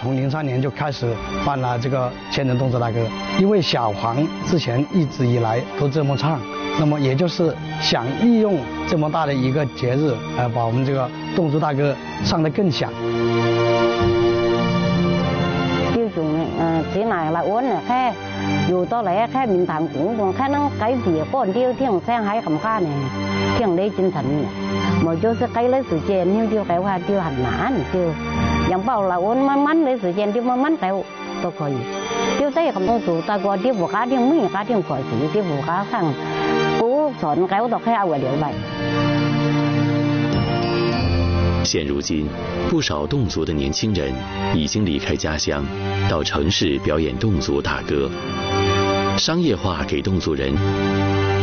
从03年就开始办了这个千人侗族大歌，因为小黄之前一直以来都这么唱，那么也就是想利用这么大的一个节日，把我们这个侗族大歌唱得更响。 chỉ là uốn này khe dù to lẽ khe mình làm cũng khe nó cái gì con điêu thiêng sang hai cầm kha này thiêng đấy tinh thần này mà cho sẽ cái lấy sự chèn như điêu cái hoa điêu hành mã này điêu chẳng bảo là uốn má mắn lấy sự chèn điêu má mắn cái tôi coi điêu thấy cầm công chủ ta qua điêu bộ cá điêu mấy cá điêu khỏi gì điêu bộ cá sang cố chọn cái tôi khe ao ở điêu vậy。 现如今，不少侗族的年轻人已经离开家乡，到城市表演侗族大歌。商业化给侗族人